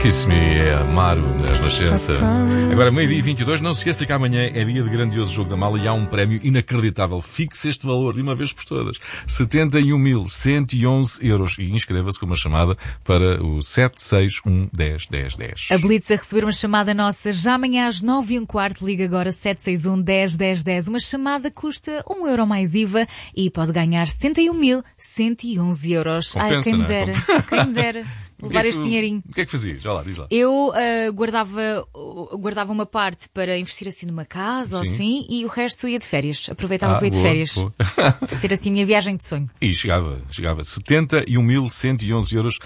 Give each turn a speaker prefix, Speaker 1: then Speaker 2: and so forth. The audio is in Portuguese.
Speaker 1: Kiss Me é Amaro na Renascença. Agora, meio-dia e 22, não se esqueça que amanhã é dia de grandioso jogo da mala e há um prémio inacreditável. Fixe este valor de uma vez por todas. 71.111 euros. E inscreva-se com uma chamada para o 761-10-10-10.
Speaker 2: Habilite-se a receber uma chamada nossa já amanhã às 9h15. Liga agora 761-10-10-10. Uma chamada custa €1 mais IVA e pode ganhar 71.111 euros.
Speaker 1: Compensa,
Speaker 2: Ai, quem me
Speaker 1: não é?
Speaker 2: dera, quem me dera. Levar este dinheirinho.
Speaker 1: O que é que fazias? Já lá, diz lá.
Speaker 2: Eu guardava uma parte para investir assim numa casa ou assim, e o resto ia de férias. Aproveitava para ir de férias.
Speaker 1: Boa.
Speaker 2: Ser assim a minha viagem de sonho.
Speaker 1: E chegava. 71.111 euros